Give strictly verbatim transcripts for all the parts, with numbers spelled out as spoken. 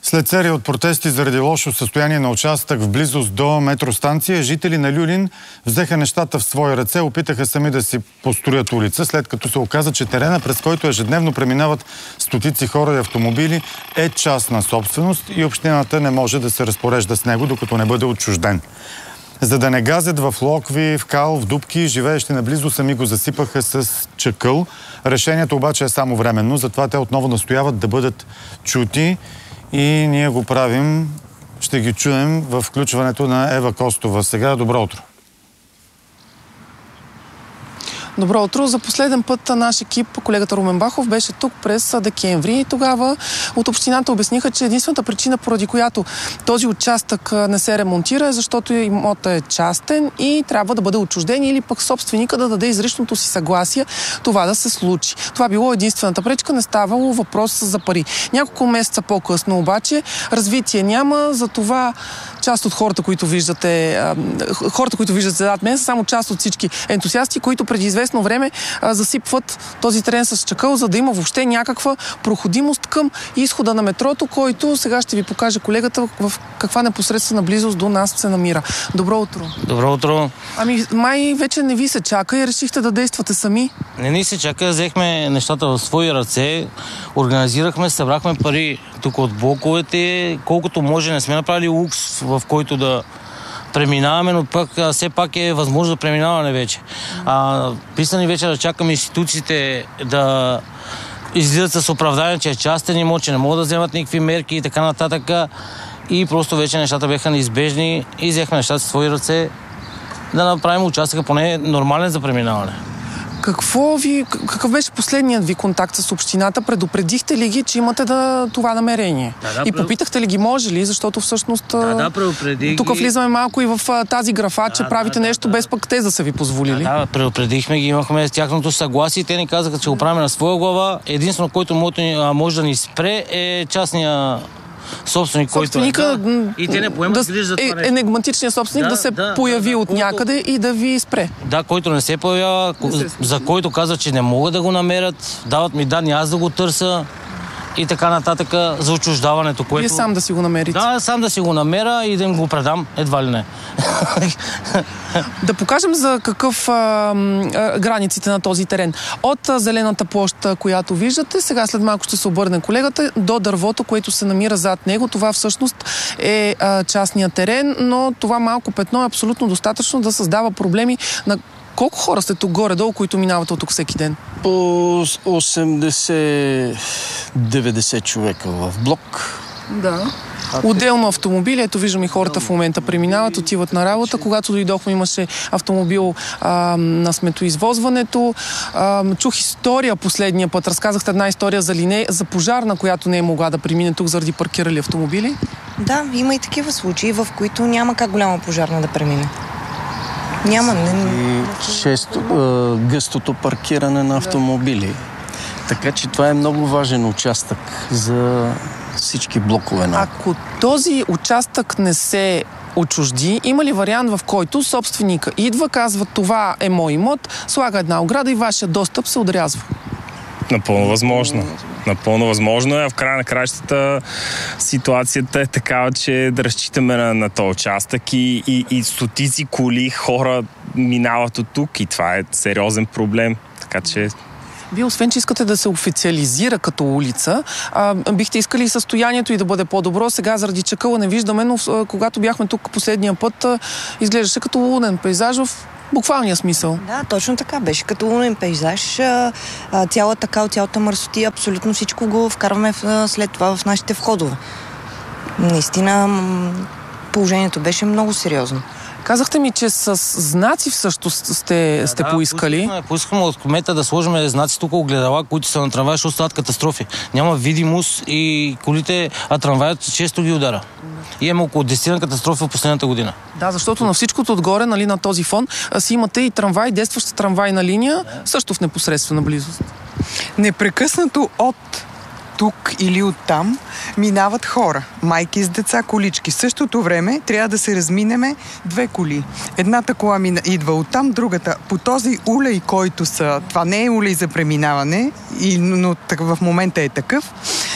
След серия от протести заради лошо състояние на участък в близост до метростанция, жители на Люлин взеха нещата в свои ръце, опитаха сами да си построят улица, след като се оказа, че терена, през който ежедневно преминават стотици хора и автомобили, е частна собственост и общината не може да се разпорежда с него, докато не бъде отчужден. За да не газят в локви, в кал, в дупки, живеещи наблизо сами го засипаха с чакъл. Решението обаче е само временно, затова те отново настояват да бъдат чути и ние го правим. Ще ги чуем в включването на Ева Костова. Сега добро утро. Добро утро. За последен път наш екип, колегата Румен Бахов, беше тук през декември и тогава от общината обясниха, че единствената причина, поради която този участък не се ремонтира, е защото имотът е частен и трябва да бъде отчужден или пък собственика да даде изричното си съгласие това да се случи. Това било единствената пречка, не ставало въпрос за пари. Няколко месеца по-късно обаче развитие няма, затова част от хората, които виждате, хората, които виждате зад мен, са само част от всички ентусиасти, които преди известно време а, засипват този терен с чакъл, за да има въобще някаква проходимост към изхода на метрото, който сега ще ви покаже колегата в каква непосредствена близост до нас се намира. Добро утро. Добро утро. Ами, май вече не ви се чака и решихте да действате сами? Не ни се чака, взехме нещата в свои ръце, организирахме, събрахме пари тук от блоковете, колкото може, не сме направили лукс, в който да преминаваме, но пък все пак е възможно да преминаваме вече. А, писани вече да чакаме институциите да излизат с оправдание, че е частен имот, че не могат да вземат никакви мерки и така нататък. И просто вече нещата бяха неизбежни и взехме нещата в свои ръце да направим участъка поне нормален за преминаване. Какво ви, какъв беше последният ви контакт с общината? Предупредихте ли ги, че имате да, това намерение? Да, да, и попитахте ли ги, може ли? Защото всъщност да, да, предупредих тук ги. Влизаме малко и в тази графа, че да, правите да, нещо да, без пък те да са ви позволили. Да, да, предупредихме ги, имахме тяхното съгласие. Те ни казаха, че го правим на своя глава. Единствено, който може да ни спре, е частния собственик, който е. Да, и те не поемат да, грижа за това нещо. Енигматичният собственик да, да се да, появи да, от който, някъде и да ви спре. Да, който не се появява, за който казва, че не могат да го намерят, дават ми данни, аз да го търся и така нататък за отчуждаването, което... Вие сам да си го намерите. Да, сам да си го намеря и да им го предам, едва ли не. Да покажем за какъв а, а, границите на този терен. От а, зелената площ, която виждате, сега след малко ще се обърне колегата, до дървото, което се намира зад него. Това всъщност е а, частният терен, но това малко петно е абсолютно достатъчно да създава проблеми на... Колко хора сте тук горе-долу, които минават от тук всеки ден? По осемдесет-деветдесет човека в блок. Да. Отделно автомобили, ето виждам и хората в момента преминават, отиват на работа. Когато дойдохме, имаше автомобил а, на сметоизвозването. А, чух история последния път. Разказахте една история за, лине... за пожарна, която не е могла да премине тук заради паркирали автомобили. Да, има и такива случаи, в които няма как голяма пожарна да премине. Няма. Не... Често гъстото паркиране на автомобили. Така че това е много важен участък за всички блокове. Ако този участък не се отчужди, има ли вариант, в който собственика идва, казва, това е мой имот, слага една ограда и вашия достъп се отрязва? Напълно възможно. Напълно възможно е. В края на краищата ситуацията е такава, че да разчитаме на, на този участък и, и, и стотици коли, хора минават от тук и това е сериозен проблем. Така че... Вие, освен че искате да се официализира като улица, а, бихте искали и състоянието и да бъде по-добро. Сега заради чакъла не виждаме, но а, когато бяхме тук последния път, а, изглеждаше като лунен пейзаж в буквалния смисъл. Да, точно така. Беше като лунен пейзаж. Цялата кал, цялата мърсотия, абсолютно всичко го вкарваме в, след това в нашите входове. Наистина положението беше много сериозно. Казахте ми, че с знаци всъщност сте, да, сте да, поискали. Поискахме, поискахме от кмета да сложим знаци тук огледала, които са на трамвая, защото стават катастрофи. Няма видимост и колите, а трамваят често ги удара. И имаме около десет катастрофи в последната година. Да, защото на всичкото отгоре, нали, на този фон, си имате и трамвай, действаща трамвайна линия, да. Също в непосредствена близост. Непрекъснато от тук или оттам минават хора, майки с деца, колички. В същото време трябва да се разминеме две коли. Едната кола мина, идва оттам, другата. По този улей, който са... Това не е улей за преминаване, и, но в момента е такъв.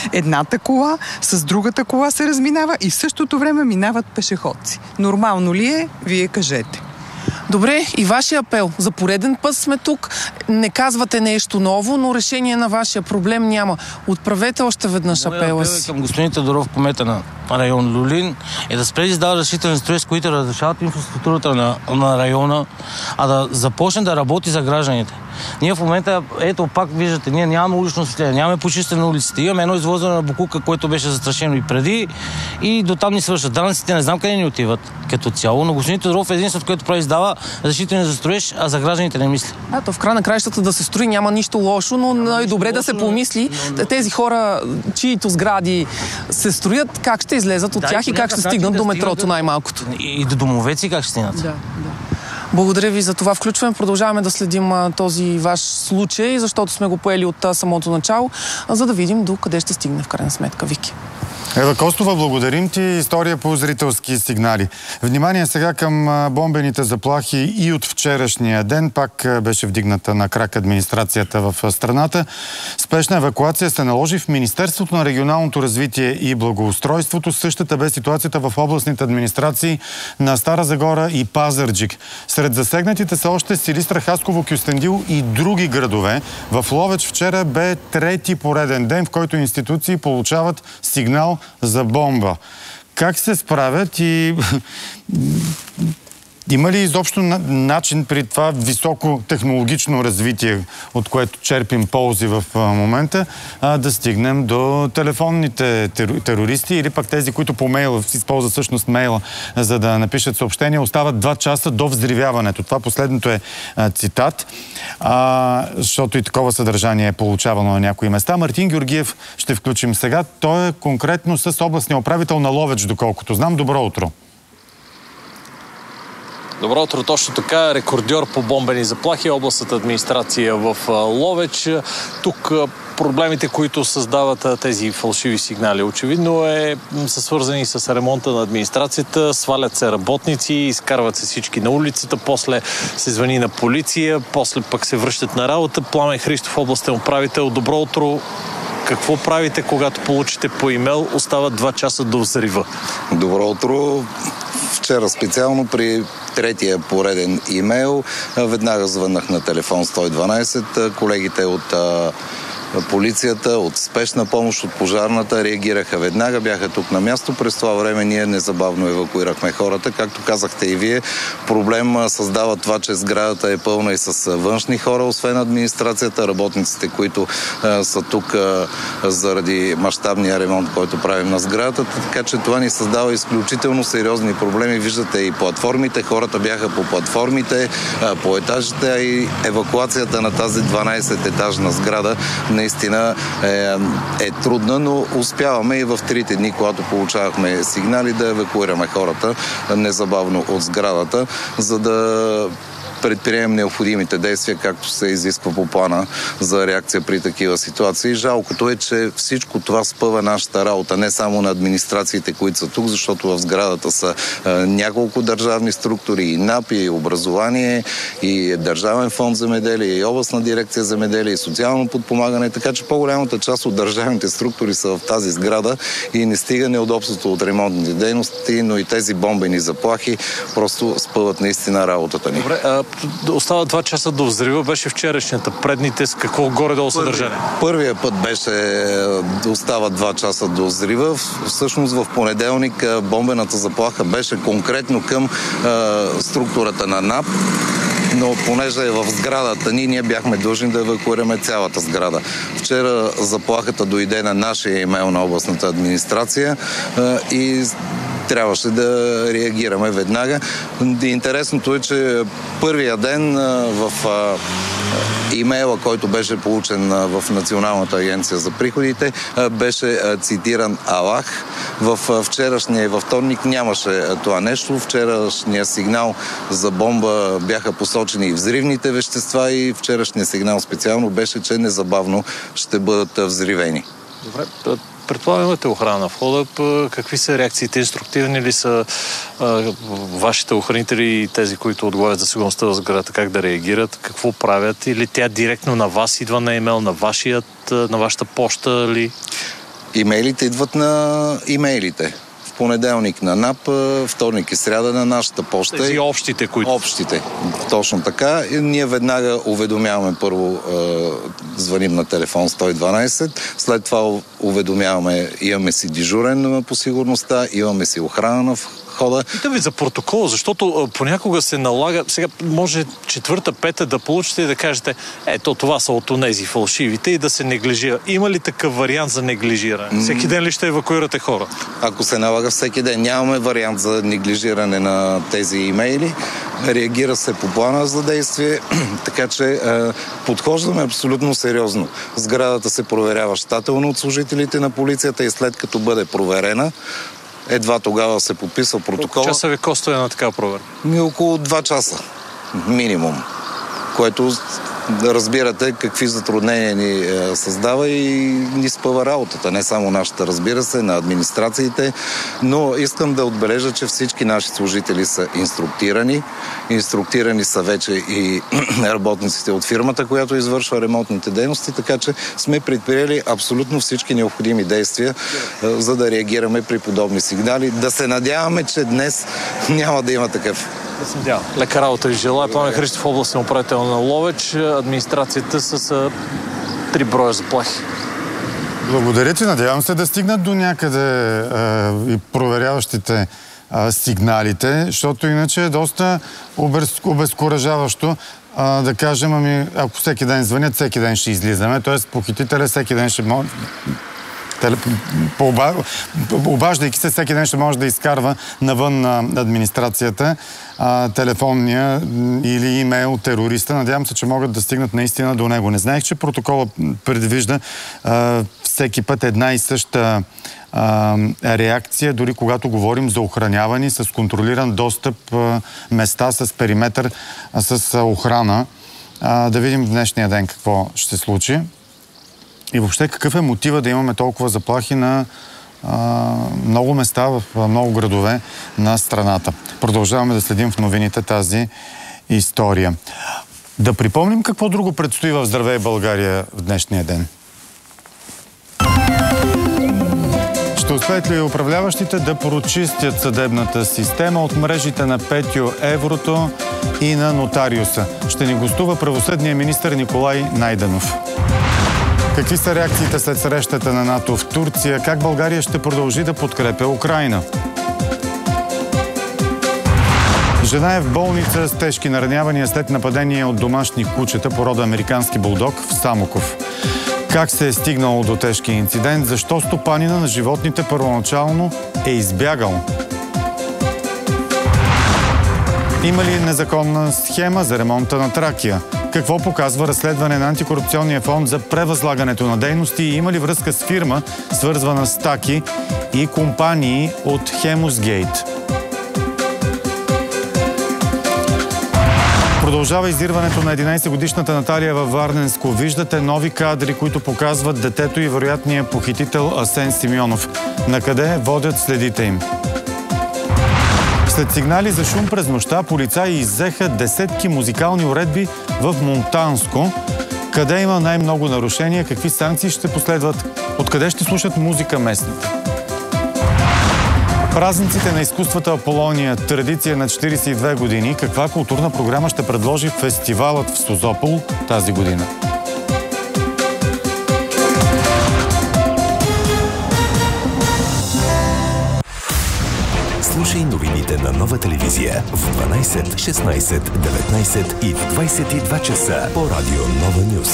Едната кола с другата кола се разминава и в същото време минават пешеходци. Нормално ли е? Вие кажете. Добре, и вашия апел. За пореден път сме тук. Не казвате нещо ново, но решение на вашия проблем няма. Отправете още веднъж апела си. Към господин Тодоров, кмета на район Люлин, е да спре да издава разрешителни строежи, които разрешават инфраструктурата на, на района, а да започне да работи за гражданите. Ние в момента, ето пак виждате, ние нямаме улично осветление, нямаме почистване на улиците. Имаме едно извозване на боклука, което беше застрашено и преди, и до там ни свършат. Данъците не знам къде ни отиват като цяло, но господин Тодоров е единството, което прави издава разрешителни за строеж, а за гражданите не мисли. А, то в края на краищата да се строи няма нищо лошо, но най-добре да се помисли но... тези хора, чието сгради се строят, как ще излезат от да, тях и как ще стигнат да до метрото най-малкото. И до домовете как ще стигнат. Да, да. Благодаря ви за това включване. Продължаваме да следим а, този ваш случай, защото сме го поели от а, самото начало, а, за да видим до къде ще стигне в крайна сметка. Вики. Ева Костова, благодарим ти. История по зрителски сигнали. Внимание сега към бомбените заплахи и от вчерашния ден. Пак беше вдигната на крак администрацията в страната. Спешна евакуация се наложи в Министерството на регионалното развитие и благоустройството. Същата бе ситуацията в областните администрации на Стара Загора и Пазарджик. Сред засегнатите са още Силистра, Хасково, Кюстендил и други градове. В Ловеч вчера бе трети пореден ден, в който институции получават сигнал за бомба. Как се справят и има ли изобщо начин при това високо технологично развитие, от което черпим ползи в момента, да стигнем до телефонните терористи или пък тези, които по мейла, използват всъщност мейла, за да напишат съобщения, остават два часа до взривяването. Това последното е цитат, а, защото и такова съдържание е получавано на някои места. Мартин Георгиев ще включим сега. Той е конкретно с областния управител на Ловеч, доколкото знам. Добро утро! Добро утро, точно така. Рекордьор по бомбени заплахи, областната администрация в Ловеч. Тук проблемите, които създават тези фалшиви сигнали, очевидно е, са свързани с ремонта на администрацията. Свалят се работници, изкарват се всички на улицата, после се звъни на полиция, после пък се връщат на работа. Пламен Христов, областен управител. Добро утро. Какво правите, когато получите по имейл? Остават два часа до взрива. Добро утро. Вчера специално при третия пореден имейл веднага звъннах на телефон сто и дванайсет. Колегите от полицията, от спешна помощ, от пожарната реагираха веднага, бяха тук на място. През това време ние незабавно евакуирахме хората. Както казахте и вие, проблем създава това, че сградата е пълна и с външни хора, освен администрацията, работниците, които а, са тук а, заради мащабния ремонт, който правим на сградата. Така че това ни създава изключително сериозни проблеми. Виждате и платформите, хората бяха по платформите, а, по етажите, а и евакуацията на тази дванайсет-етажна сграда наистина е, е трудна, но успяваме и в трите дни, когато получавахме сигнали, да евакуираме хората незабавно от сградата, за да предприемем необходимите действия, както се изисква по плана за реакция при такива ситуации. Жалкото е, че всичко това спъва нашата работа, не само на администрациите, които са тук, защото в сградата са е, няколко държавни структури, и НАП, и образование, и Държавен фонд земеделие, и областна дирекция земеделие, и социално подпомагане, така че по-голямата част от държавните структури са в тази сграда и не стига неудобството от ремонтните дейности, но и тези бомбени заплахи просто спъват наистина работата ни. Добре, а остава два часа до взрива, беше вчерашнята. Предните с какво горе-долу съдържание? Първия път беше остава два часа до взрива. Всъщност в понеделник бомбената заплаха беше конкретно към а, структурата на НАП, но понеже е в сградата ни, ние бяхме длъжни да евакуираме цялата сграда. Вчера заплахата дойде на нашия имейл на областната администрация а, и трябваше да реагираме веднага. Интересното е, че първия ден в имейла, който беше получен в Националната агенция за приходите, беше цитиран Аллах. В вчерашния и във вторник нямаше това нещо. Вчерашния сигнал за бомба бяха посочени и взривните вещества и вчерашния сигнал специално беше, че незабавно ще бъдат взривени. Добре. Предполагам, имате охрана на входа. Какви са реакциите? Инструктирани ли са а, вашите охранители и тези, които отговарят за сигурността в сградата, как да реагират? Какво правят? Или тя директно на вас идва на имейл, на, вашият, на вашата поща ли? Имейлите идват на имейлите. В понеделник на НАП, вторник и сряда на нашата поща. Тези общите, които... Общите, точно така. И ние веднага уведомяваме първо, е, звъним на телефон сто и дванайсет, след това уведомяваме, имаме си дежурен по сигурността, имаме си охрана на входа. Питам ви за протокола, защото понякога се налага, сега може четвърта, пета да получите и да кажете, ето това са от онези фалшивите и да се неглижира. Има ли такъв вариант за неглижиране? Всеки ден ли ще евакуирате хора? Ако се налага всеки ден, нямаме вариант за неглижиране на тези имейли. Реагира се по плана за действие, така че е, подхождаме абсолютно сериозно. Сградата се проверява щателно от служителите на полицията и след като бъде проверена, едва тогава се подписва протокола. Колко часа ви коства една такава проверка? Ми около два часа минимум, което разбирате какви затруднения ни е, създава и ни спъва работата. Не само нашата, разбира се, на администрациите, но искам да отбележа, че всички наши служители са инструктирани. Инструктирани са вече и работниците от фирмата, която извършва ремонтните дейности, така че сме предприели абсолютно всички необходими действия, е, за да реагираме при подобни сигнали. Да се надяваме, че днес няма да има такъв. Лека работа ви желая. Пламен Христов, областен управител на Ловеч. Администрацията с три броя заплахи. Благодаря ти. Надявам се да стигнат до някъде а, и проверяващите а, сигналите, защото иначе е доста обезкуражаващо а, да кажем, ами ако всеки ден звънят, всеки ден ще излизаме. Тоест похитителя всеки ден ще може... Обаждайки се, всеки ден ще може да изкарва навън на администрацията а, телефонния или имейл терориста. Надявам се, че могат да стигнат наистина до него. Не знаех, че протокола предвижда а, всеки път една и съща а, реакция, дори когато говорим за охранявани с контролиран достъп а, места с периметър, а, с а, охрана. А, да видим в днешния ден какво ще се случи. И въобще какъв е мотива да имаме толкова заплахи на а, много места в много градове на страната. Продължаваме да следим в новините тази история. Да припомним какво друго предстои в Здравей България в днешния ден. Ще успеят ли управляващите да прочистят съдебната система от мрежите на Петьо Еврото и на нотариуса? Ще ни гостува правосъдният министър Николай Найденов. Какви са реакциите след срещата на НАТО в Турция? Как България ще продължи да подкрепя Украйна? Жена е в болница с тежки наранявания след нападение от домашни кучета порода американски булдог в Самоков. Как се е стигнало до тежкия инцидент? Защо стопанина на животните първоначално е избягал? Има ли незаконна схема за ремонта на Тракия? Какво показва разследване на антикорупционния фонд за превъзлагането на дейности и има ли връзка с фирма, свързвана с Таки и компании от Хемусгейт? Продължава издирването на единайсетгодишната Наталия във Варненско. Виждате нови кадри, които показват детето и вероятния похитител Асен Симеонов. Накъде водят следите им? След сигнали за шум през нощта, полицаи иззеха десетки музикални уредби в Монтанско. Къде има най-много нарушения? Какви санкции ще последват? Откъде ще слушат музика местните? Празниците на изкуствата Аполония, традиция на четирийсет и две години. Каква културна програма ще предложи фестивалът в Созопол тази година? Слушай новините на Нова телевизия в дванайсет, шестнайсет, деветнайсет и двайсет и два часа по радио Нова Нюз.